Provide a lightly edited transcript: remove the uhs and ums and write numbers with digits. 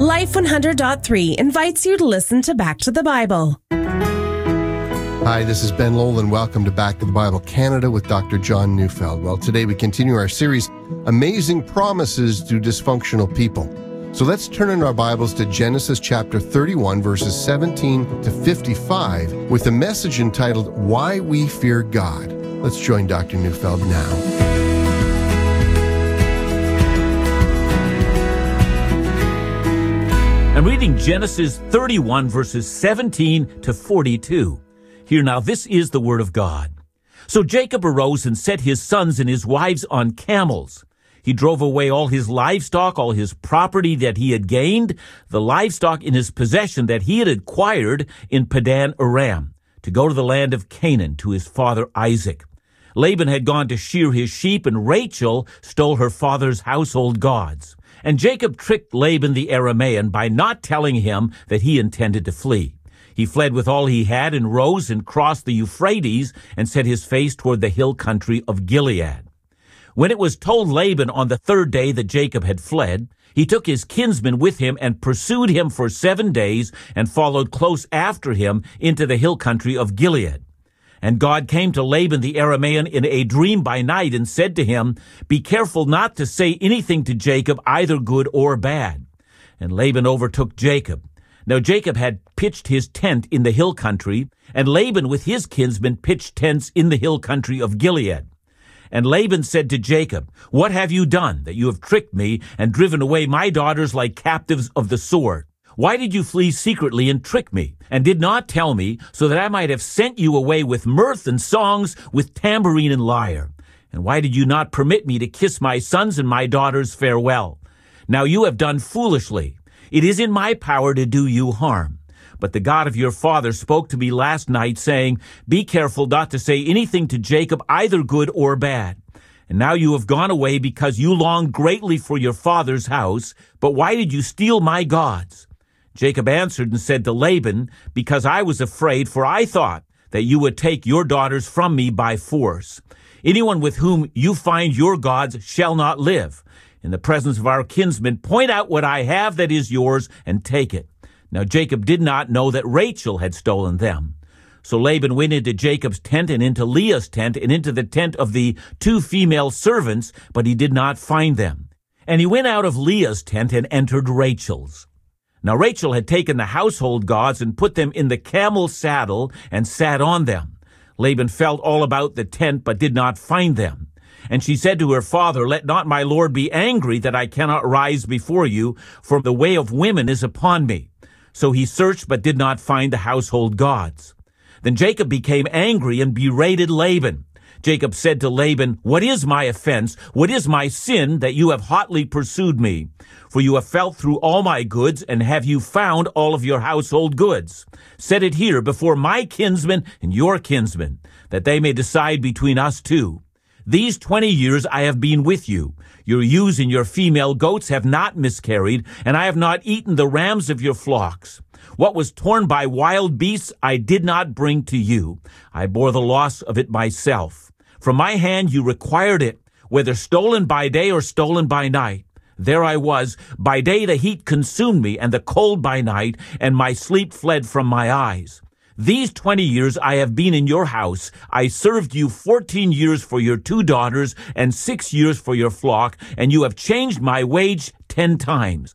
Life 100.3 invites you to listen to Back to the Bible. Hi, this is Ben Lowell, and welcome to Back to the Bible Canada with Dr. John Neufeld. Well, today we continue our series, Amazing Promises to Dysfunctional People. So let's turn in our Bibles to Genesis chapter 31, verses 17 to 55, with a message entitled, Why We Fear God. Let's join Dr. Neufeld now. I'm reading Genesis 31, verses 17 to 42. Here now, this is the word of God. So Jacob arose and set his sons and his wives on camels. He drove away all his livestock, all his property that he had gained, the livestock in his possession that he had acquired in Padan Aram, to go to the land of Canaan to his father Isaac. Laban had gone to shear his sheep, and Rachel stole her father's household gods. And Jacob tricked Laban the Aramean by not telling him that he intended to flee. He fled with all he had and rose and crossed the Euphrates and set his face toward the hill country of Gilead. When it was told Laban on the third day that Jacob had fled, he took his kinsmen with him and pursued him for 7 days and followed close after him into the hill country of Gilead. And God came to Laban the Aramean in a dream by night and said to him, Be careful not to say anything to Jacob, either good or bad. And Laban overtook Jacob. Now Jacob had pitched his tent in the hill country, and Laban with his kinsmen pitched tents in the hill country of Gilead. And Laban said to Jacob, What have you done, that you have tricked me and driven away my daughters like captives of the sword? Why did you flee secretly and trick me, and did not tell me, so that I might have sent you away with mirth and songs, with tambourine and lyre? And why did you not permit me to kiss my sons and my daughters farewell? Now you have done foolishly. It is in my power to do you harm. But the God of your father spoke to me last night, saying, Be careful not to say anything to Jacob, either good or bad. And now you have gone away because you longed greatly for your father's house. But why did you steal my gods? Jacob answered and said to Laban, Because I was afraid, for I thought that you would take your daughters from me by force. Anyone with whom you find your gods shall not live. In the presence of our kinsmen, point out what I have that is yours and take it. Now Jacob did not know that Rachel had stolen them. So Laban went into Jacob's tent and into Leah's tent and into the tent of the 2 female servants, but he did not find them. And he went out of Leah's tent and entered Rachel's. Now Rachel had taken the household gods and put them in the camel's saddle and sat on them. Laban felt all about the tent, but did not find them. And she said to her father, Let not my lord be angry that I cannot rise before you, for the way of women is upon me. So he searched, but did not find the household gods. Then Jacob became angry and berated Laban. Jacob said to Laban, What is my offense? What is my sin that you have hotly pursued me? For you have felt through all my goods, and have you found all of your household goods? Set it here before my kinsmen and your kinsmen, that they may decide between us two. These 20 years I have been with you. Your ewes and your female goats have not miscarried, and I have not eaten the rams of your flocks. What was torn by wild beasts I did not bring to you. I bore the loss of it myself. From my hand you required it, whether stolen by day or stolen by night. There I was. By day the heat consumed me, and the cold by night, and my sleep fled from my eyes. These 20 years I have been in your house. I served you 14 years for your 2 daughters, and 6 years for your flock, and you have changed my wage 10 times.